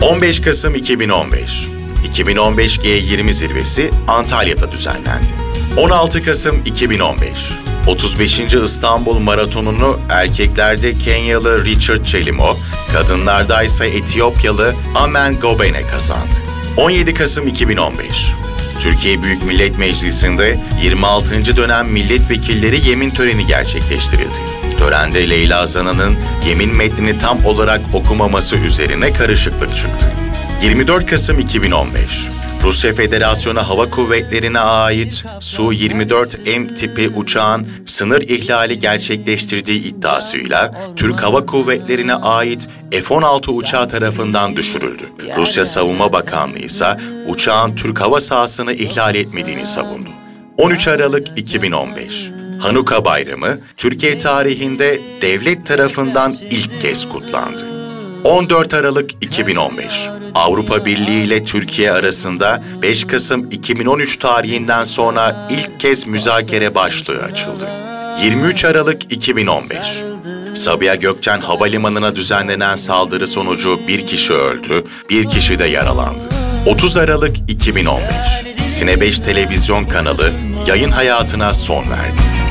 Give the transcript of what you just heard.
15 Kasım 2015. 2015 G20 zirvesi Antalya'da düzenlendi. 16 Kasım 2015. 35. İstanbul Maratonu'nu erkeklerde Kenyalı Richard Chelimo, kadınlarda ise Etiyopyalı Amen Gobene kazandı. 17 Kasım 2015. Türkiye Büyük Millet Meclisi'nde 26. dönem milletvekilleri yemin töreni gerçekleştirildi. Törende Leyla Zana'nın yemin metnini tam olarak okumaması üzerine karışıklık çıktı. 24 Kasım 2015. Rusya Federasyonu Hava Kuvvetleri'ne ait Su-24M tipi uçağın sınır ihlali gerçekleştirdiği iddiasıyla Türk Hava Kuvvetleri'ne ait F-16 uçağı tarafından düşürüldü. Rusya Savunma Bakanlığı ise uçağın Türk hava sahasını ihlal etmediğini savundu. 13 Aralık 2015. Hanuka Bayramı, Türkiye tarihinde devlet tarafından ilk kez kutlandı. 14 Aralık 2015. Avrupa Birliği ile Türkiye arasında 5 Kasım 2013 tarihinden sonra ilk kez müzakere başlığı açıldı. 23 Aralık 2015. Sabiha Gökçen Havalimanı'na düzenlenen saldırı sonucu bir kişi öldü, bir kişi de yaralandı. 30 Aralık 2015. Sine 5 televizyon kanalı yayın hayatına son verdi.